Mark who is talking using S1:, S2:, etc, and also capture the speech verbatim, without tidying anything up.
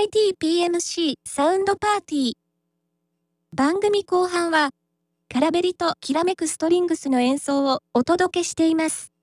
S1: イティーピーエムシー サウンドパーティー。番組後半は、カラベリときらめくストリングスの演奏をお届けしています。